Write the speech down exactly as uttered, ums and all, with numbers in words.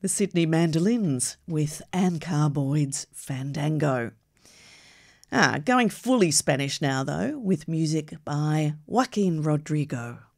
the Sydney Mandolins with Anne Carboyd's Fandango. Ah, going fully Spanish now though, with music by Joaquin Rodrigo.